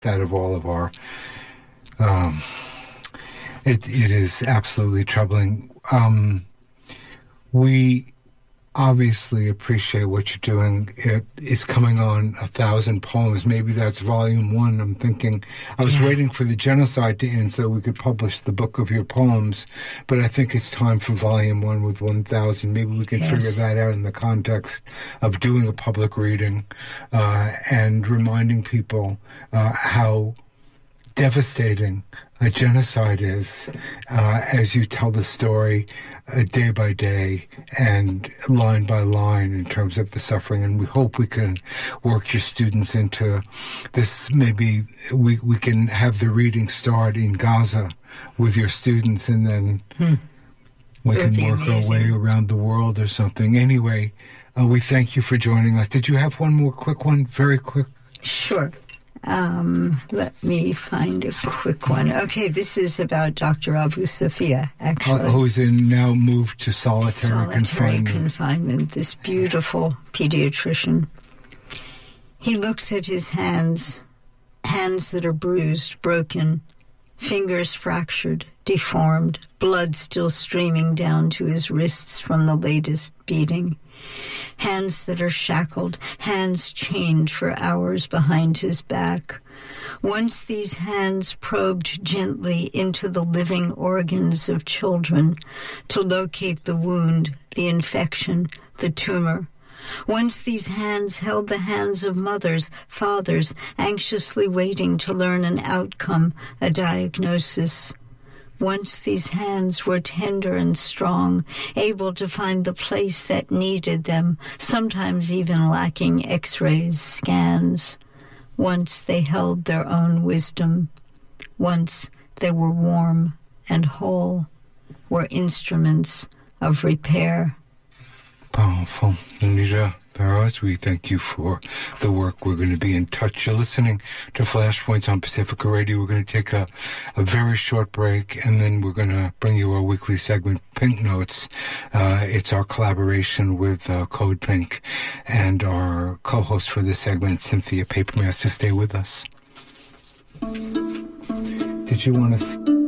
out of all of our... It is absolutely troubling. We obviously appreciate what you're doing. It is coming on 1,000 poems. Maybe that's volume 1. I'm thinking, I was waiting for the genocide to end so we could publish the book of your poems, but I think it's time for volume 1 with 1,000. Maybe we can figure that out in the context of doing a public reading and reminding people how devastating a genocide is as you tell the story day by day and line by line in terms of the suffering. And we hope we can work your students into this. Maybe we can have the reading start in Gaza with your students, and then we can work our way around the world or something. Anyway, we thank you for joining us. Did you have one more quick one? Very quick. Sure. Let me find a quick one. Okay, this is about Dr. Abu Sofia, actually. Who's now moved to solitary confinement. This beautiful pediatrician. He looks at his hands that are bruised, broken, fingers fractured, deformed, blood still streaming down to his wrists from the latest beating. Hands that are shackled, hands chained for hours behind his back. Once these hands probed gently into the living organs of children to locate the wound, the infection, the tumor. Once these hands held the hands of mothers, fathers, anxiously waiting to learn an outcome, a diagnosis. Once these hands were tender and strong, able to find the place that needed them, sometimes even lacking X-rays, scans. Once they held their own wisdom. Once they were warm and whole, were instruments of repair. Powerful. Anita Barrows, we thank you for the work. We're going to be in touch. You're listening to Flashpoints on Pacifica Radio. We're going to take a very short break, and then we're going to bring you our weekly segment, Pink Notes. It's our collaboration with Code Pink, and our co-host for this segment, Cynthia Papermaster. Stay with us. Did you want to...